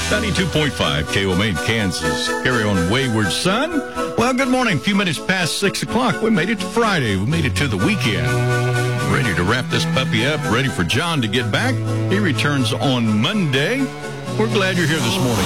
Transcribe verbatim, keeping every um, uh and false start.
ninety-two point five K O M, Kansas. Carry on, wayward son. Well, good morning. A few minutes past six o'clock. We made it to Friday. We made it to the weekend. Ready to wrap this puppy up. Ready for John to get back. He returns on Monday. We're glad you're here this morning.